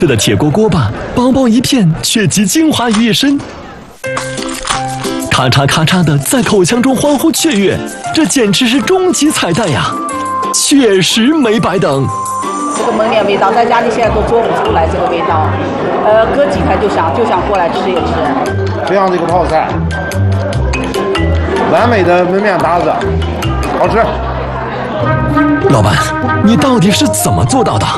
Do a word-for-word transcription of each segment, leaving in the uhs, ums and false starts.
吃的铁锅锅巴，薄薄一片，却集精华于一身。咔嚓咔嚓的在口腔中欢呼雀跃，这简直是终极彩蛋呀！确实没白等。 这个焖面味道，在家里现在都做不出来这个味道，呃，隔几天就想就想过来吃一吃。 这样的一个泡菜，完美的焖面搭子，好吃。 老板，你到底是怎么做到的？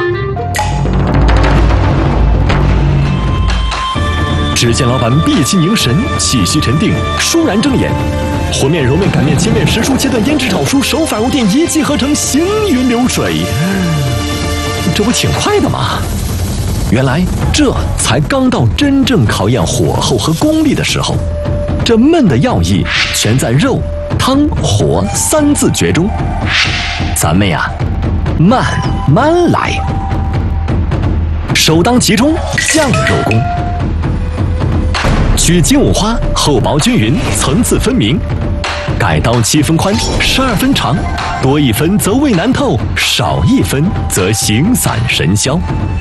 只见老板闭气凝神，气息沉定，倏然睁眼，和面、揉面、擀面、切面、实蔬、切断、腌制、炒熟，手法如电，一气呵成，行云流水。这不挺快的吗？原来这才刚到真正考验火候和功力的时候。这焖的要义全在肉、汤、火三字诀中。咱们呀，慢慢来，首当其冲，酱肉功。取金五花，厚薄均匀，层次分明。改刀七分宽，十二分长，多一分则味难透，少一分则形散神消。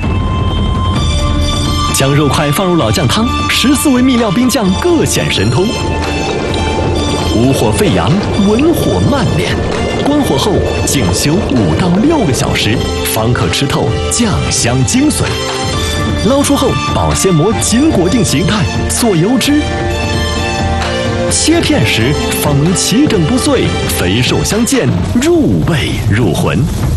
将肉块放入老酱汤，十四味秘料冰酱各显神通。无火沸扬，文火慢炼，关火后静修五到六个小时，方可吃透酱香精髓。捞出后，保鲜膜紧裹定形态，做油脂。切片时方能齐整不碎，肥瘦相间，入味入魂。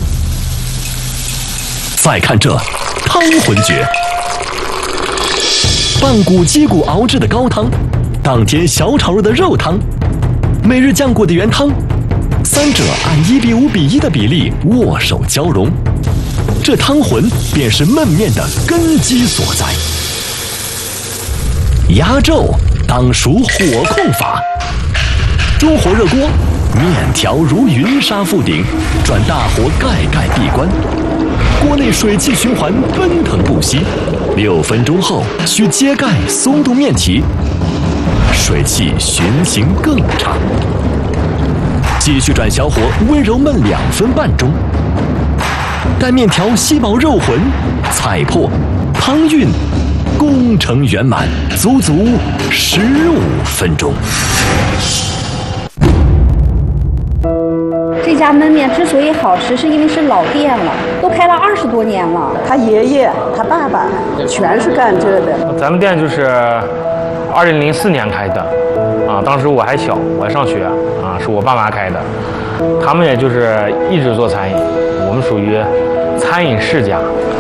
再看这汤魂诀，棒骨鸡骨熬制的高汤，当天小炒肉的肉汤，每日酱过的原汤，三者按一比五比一的比例握手交融。这汤魂便是焖面的根基所在。压轴当属火控法，中火热锅，面条如云纱覆顶，转大火盖盖闭关，锅内水汽循环，奔腾不息。六分钟后需揭盖松动面体，水汽循行更长。继续转小火，温柔焖两分半钟。待面条吸饱肉魂，菜破汤韵，工程圆满，足足十五分钟。 这家焖面之所以好吃，是因为是老店了，都开了二十多年了。 他爷爷、他爸爸全是干这的。 咱们店就是二零零四年开的，啊，当时我还小，我还上学，啊，是我爸妈开的，他们也就是一直做餐饮，我们属于餐饮世家。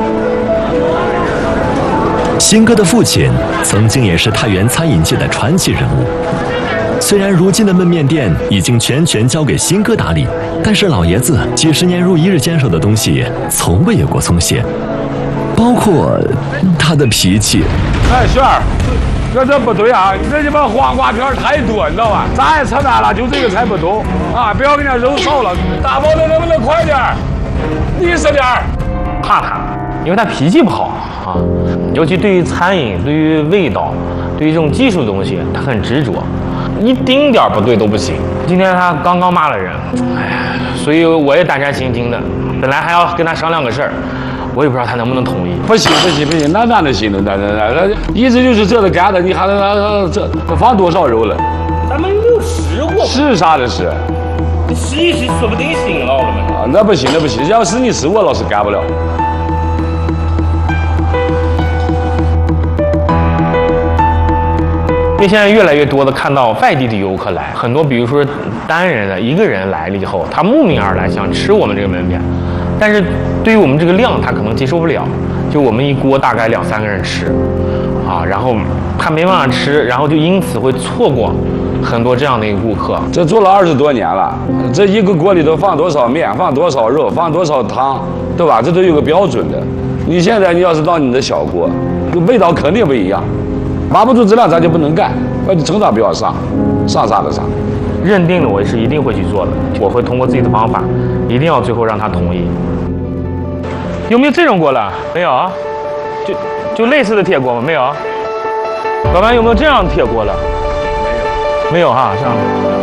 新哥的父亲曾经也是太原餐饮界的传奇人物。虽然如今的焖面店已经全权交给新哥打理，但是老爷子几十年如一日坚守的东西，从未有过松懈，包括他的脾气。 哎，轩儿，这这不对啊！这鸡巴黄瓜片太多，你知道吧？咱也扯淡了，就这个才不懂啊！不要给人家肉少了，大包的能不能快点儿？利索点儿。 怕他，因为他脾气不好啊，尤其对于餐饮、对于味道、对于这种技术的东西，他很执着。一丁点不对都不行。今天他刚刚骂了人，哎呀，所以我也胆战心惊的。本来还要跟他商量个事儿，我也不知道他能不能同意。 不行不行不行，那哪能行呢？那那那一直就是这个干的，你还能那这放多少肉了？ 咱们没有试过。 是啥的是？ 你试一试，说不定行了，我们。 啊，那不行那不行，要是你试，我老是干不了。 因为现在越来越多的看到外地的游客来，很多比如说单人的一个人来了以后，他慕名而来想吃我们这个焖面，但是对于我们这个量他可能接受不了，就我们一锅大概两三个人吃，啊，然后他没办法吃，然后就因此会错过很多这样的一个顾客。 这做了二十多年了，这一个锅里头放多少面，放多少肉，放多少汤，对吧？这都有个标准的。你现在你要是到你的小锅，味道肯定不一样。把不住质量咱就不能干，那就成啥不要上，上啥的上。 认定了我是一定会去做的，我会通过自己的方法，一定要最后让他同意。有没有这种锅了？没有啊，就就类似的铁锅吗？没有。老板有没有这样的铁锅了？没有。没有哈，这样。